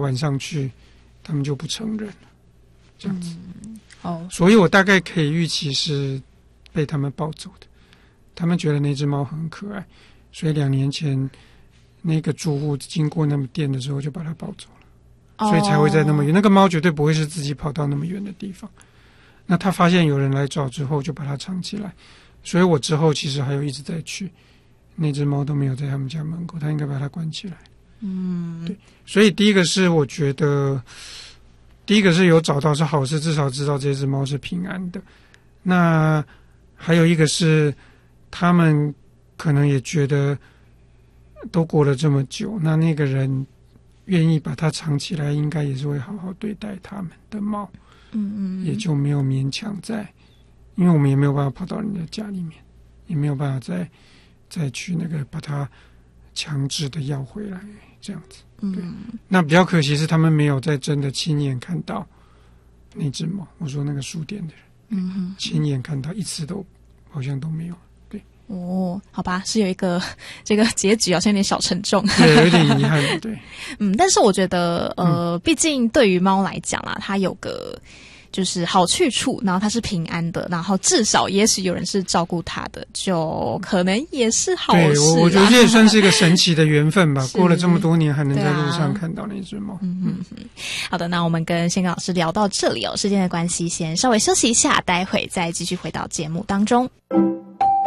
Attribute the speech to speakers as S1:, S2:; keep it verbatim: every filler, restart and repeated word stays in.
S1: 晚上去，他们就不承认了，这样子。
S2: 嗯、哦，
S1: 所以我大概可以预期是被他们抱走的。他们觉得那只猫很可爱，所以两年前那个住户经过那么店的时候就把它抱走了，所以才会在那么远。那个猫绝对不会是自己跑到那么远的地方。那他发现有人来找之后，就把它藏起来。所以我之后其实还有一直在去，那只猫都没有在他们家门口，他应该把它关起来。
S2: 嗯，
S1: 对。所以第一个是我觉得，第一个是有找到是好事，至少知道这只猫是平安的。那还有一个是，他们可能也觉得都过了这么久，那那个人愿意把它藏起来，应该也是会好好对待他们的猫。
S2: 嗯嗯，
S1: 也就没有勉强在，因为我们也没有办法跑到人家家里面，也没有办法再再去那个把它强制的要回来这样子。对，
S2: 嗯，
S1: 那比较可惜是他们没有在真的亲眼看到那只猫。我说那个书店的人，
S2: 嗯哼，
S1: 亲眼看到一次都好像都没有。对，
S2: 哦，好吧，是有一个这个结局好像有点小沉重，
S1: 对，有点遗憾。对，
S2: 嗯，但是我觉得，呃，嗯、毕竟对于猫来讲啦，它有个就是好去处，然后它是平安的，然后至少也许有人是照顾它的，就可能也是好事。
S1: 对，我我觉得这也算是一个神奇的缘分吧。过了这么多年，还能在路上看到那只猫。
S2: 嗯嗯嗯。好的，那我们跟宪刚老师聊到这里哦，时间的关系，先稍微休息一下，待会再继续回到节目当中。